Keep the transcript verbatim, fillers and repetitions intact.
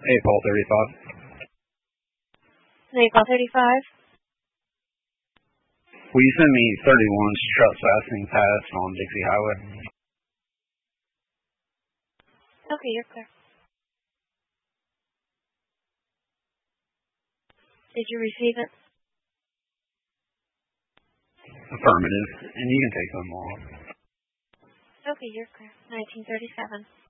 eight ball thirty-five. eight ball thirty-five. Will you send me thirty-one trespassing pass on Dixie Highway? Okay, you're clear. Did you receive it? Affirmative. And you can take them off. Okay, you're clear. nineteen thirty-seven.